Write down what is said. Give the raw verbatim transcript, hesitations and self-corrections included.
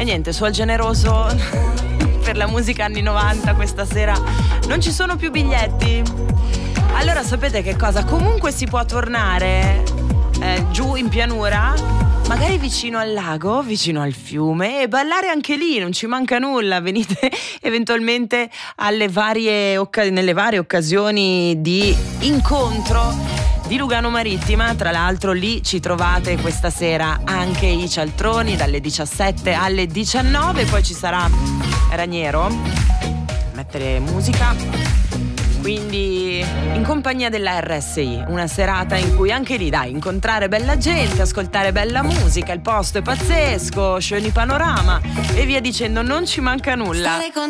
E niente, Suol Generoso per la musica anni novanta questa sera. Non ci sono più biglietti? Allora sapete che cosa? Comunque si può tornare eh, giù in pianura, magari vicino al lago, vicino al fiume, e ballare anche lì, non ci manca nulla. Venite eventualmente alle varie occa- nelle varie occasioni di incontro di Lugano Marittima. Tra l'altro lì ci trovate questa sera anche i cialtroni dalle diciassette alle diciannove. Poi ci sarà Raniero, mettere musica, quindi in compagnia della R S I, una serata in cui anche lì dai, incontrare bella gente, ascoltare bella musica, il posto è pazzesco, sceni panorama e via dicendo, non ci manca nulla.